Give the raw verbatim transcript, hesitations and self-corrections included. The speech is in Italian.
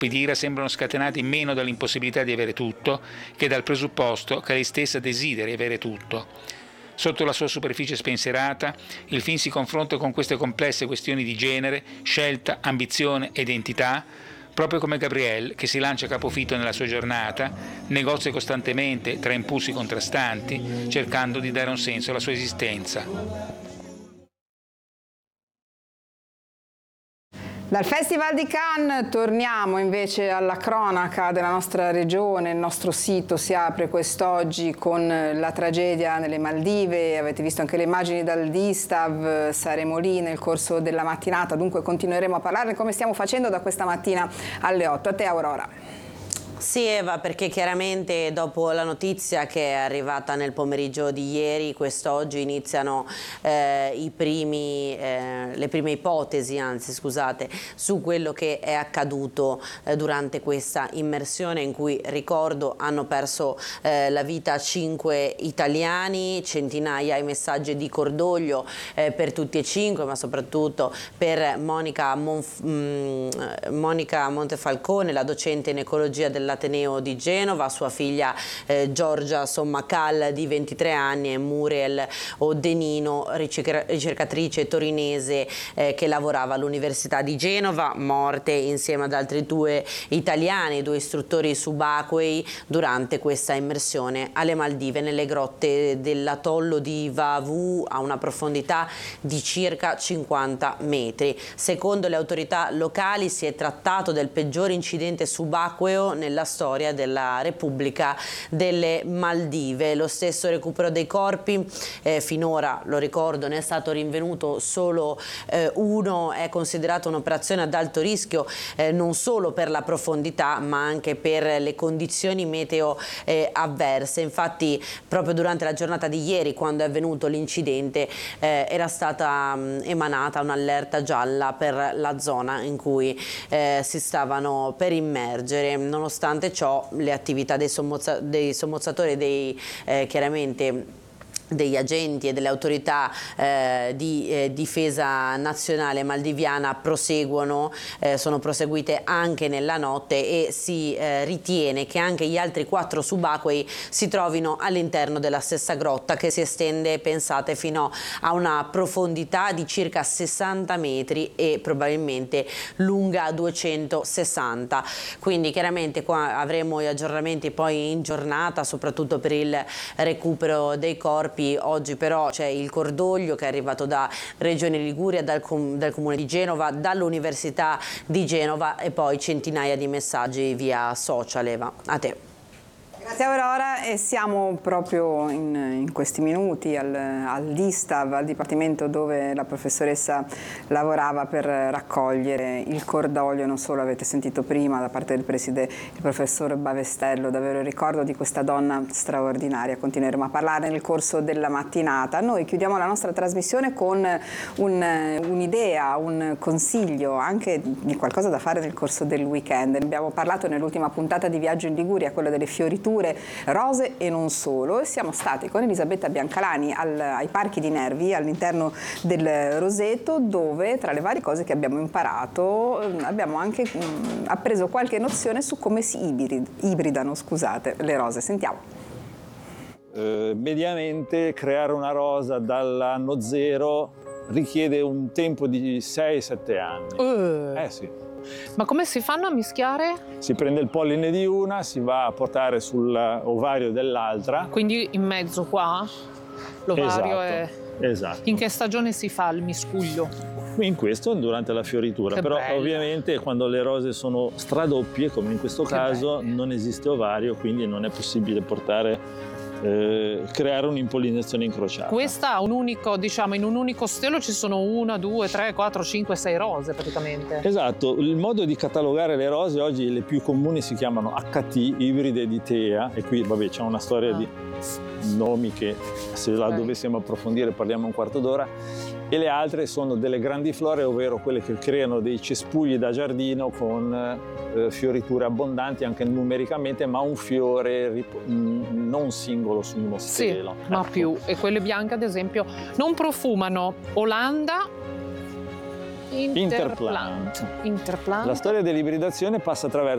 Pedira sembrano scatenati meno dall'impossibilità di avere tutto che dal presupposto che lei stessa desideri avere tutto. Sotto la sua superficie spensierata, il film si confronta con queste complesse questioni di genere, scelta, ambizione e identità, proprio come Gabrielle, che si lancia a capofitto nella sua giornata, negozia costantemente tra impulsi contrastanti, cercando di dare un senso alla sua esistenza. Dal Festival di Cannes torniamo invece alla cronaca della nostra regione. Il nostro sito si apre quest'oggi con la tragedia nelle Maldive. Avete visto anche le immagini dal Distav, saremo lì nel corso della mattinata, dunque continueremo a parlarne come stiamo facendo da questa mattina alle otto. A te Aurora. Sì Eva, perché chiaramente dopo la notizia che è arrivata nel pomeriggio di ieri, quest'oggi iniziano eh, i primi, eh, le prime ipotesi, anzi scusate, su quello che è accaduto eh, durante questa immersione in cui, ricordo, hanno perso eh, la vita cinque italiani, centinaia i messaggi di cordoglio eh, per tutti e cinque, ma soprattutto per Monica, Monf mh, Monica Montefalcone, la docente in ecologia della Ateneo di Genova, sua figlia eh, Giorgia Sommacal di ventitré anni e Muriel Odenino, ricercatrice torinese eh, che lavorava all'Università di Genova, morte insieme ad altri due italiani, due istruttori subacquei durante questa immersione alle Maldive nelle grotte dell'atollo di Vavu a una profondità di circa cinquanta metri. Secondo le autorità locali si è trattato del peggiore incidente subacqueo nella storia della Repubblica delle Maldive. Lo stesso recupero dei corpi, eh, finora, lo ricordo, ne è stato rinvenuto solo eh, uno, è considerato un'operazione ad alto rischio eh, non solo per la profondità ma anche per le condizioni meteo eh, avverse. Infatti proprio durante la giornata di ieri, quando è avvenuto l'incidente, eh, era stata mh, emanata un'allerta gialla per la zona in cui eh, si stavano per immergere. Nonostante ciò, le attività dei, sommozza dei sommozzatori, dei, eh, chiaramente degli agenti e delle autorità eh, di eh, difesa nazionale maldiviana proseguono, eh, sono proseguite anche nella notte e si eh, ritiene che anche gli altri quattro subacquei si trovino all'interno della stessa grotta, che si estende, pensate, fino a una profondità di circa sessanta metri e probabilmente lunga duecentosessanta. Quindi chiaramente qua avremo gli aggiornamenti poi in giornata, soprattutto per il recupero dei corpi. Oggi però c'è il cordoglio che è arrivato da Regione Liguria, dal, com dal Comune di Genova, dall'Università di Genova e poi centinaia di messaggi via social. Eva, a te. Grazie Aurora, e siamo proprio in, in questi minuti al, al Distav, al dipartimento dove la professoressa lavorava per raccogliere il cordoglio. Non solo, avete sentito prima da parte del preside il professor Bavestello, davvero il ricordo di questa donna straordinaria. Continueremo a parlare nel corso della mattinata. Noi chiudiamo la nostra trasmissione con un'idea, un, un consiglio anche di qualcosa da fare nel corso del weekend. Ne abbiamo parlato nell'ultima puntata di Viaggio in Liguria, quella delle fioriture rose e non solo, e siamo stati con Elisabetta Biancalani al, ai Parchi di Nervi all'interno del Roseto, dove tra le varie cose che abbiamo imparato abbiamo anche mh, appreso qualche nozione su come si ibrid, ibridano scusate, le rose. Sentiamo. Eh, mediamente creare una rosa dall'anno zero richiede un tempo di sei sette anni. Uh. Eh sì. Ma come si fanno a mischiare? Si prende il polline di una, si va a portare sull'ovario dell'altra. Quindi in mezzo qua l'ovario esatto, è... Esatto. In che stagione si fa il miscuglio? In questo, durante la fioritura. Che però bello. Ovviamente quando le rose sono stradoppie, come in questo Che caso, belle. non esiste ovario, quindi non è possibile portare... Eh, creare un'impollinazione incrociata. Questa un unico, diciamo, in un unico stelo ci sono una, due, tre, quattro, cinque, sei rose praticamente. Esatto, il modo di catalogare le rose oggi le più comuni si chiamano H T, ibride di Tea, e qui vabbè c'è una storia ah. di nomi che se la okay. dovessimo approfondire parliamo un quarto d'ora. E le altre sono delle grandiflore, ovvero quelle che creano dei cespugli da giardino con eh, fioriture abbondanti anche numericamente, ma un fiore non singolo su uno stelo. Sì, ma ecco. più. E quelle bianche, ad esempio, non profumano Olanda, Interplant. Interplant. Interplant. La storia dell'ibridazione passa attraverso